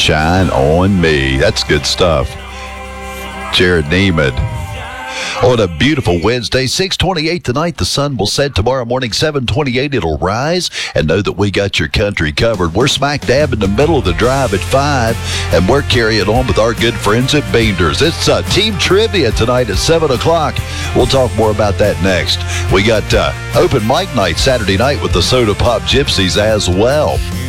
Shine on Me. That's good stuff. Jared Neiman. On a beautiful Wednesday, 6:28 tonight. The sun will set tomorrow morning, 7:28. It'll rise, and know that we got your country covered. We're smack dab in the middle of the drive at 5, and we're carrying on with our good friends at Beanders. It's team trivia tonight at 7 o'clock. We'll talk more about that next. We got open mic night Saturday night with the Soda Pop Gypsies as well.